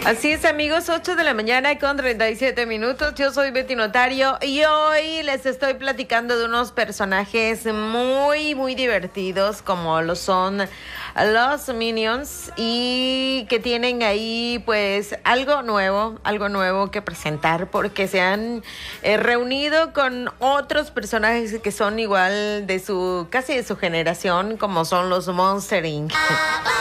Así es, amigos, 8 de la mañana con 37 minutos. Yo soy Betty Notario y hoy les estoy platicando de unos personajes muy, muy divertidos, como lo son los Minions, y que tienen ahí pues algo nuevo que presentar, porque se han reunido con otros personajes que son igual casi de su generación, como son los Monster Inc.